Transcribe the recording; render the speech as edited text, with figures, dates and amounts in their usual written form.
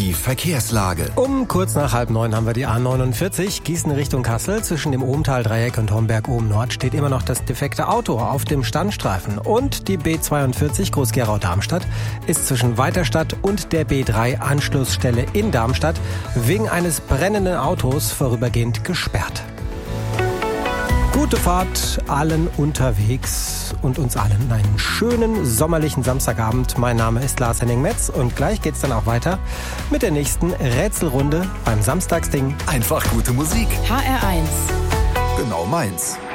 Die Verkehrslage. Um kurz nach 8:30 haben wir die A49 Gießen Richtung Kassel. Zwischen dem Ohmtal-Dreieck und Homberg-Ohm-Nord steht immer noch das defekte Auto auf dem Standstreifen. Und die B42 Groß-Gerau-Darmstadt ist zwischen Weiterstadt und der B3 Anschlussstelle in Darmstadt wegen eines brennenden Autos vorübergehend gesperrt. Gute Fahrt allen unterwegs und uns allen einen schönen sommerlichen Samstagabend. Mein Name ist Lars-Henning Metz und gleich geht's dann auch weiter mit der nächsten Rätselrunde beim Samstagsding. Einfach gute Musik. HR1. Genau meins.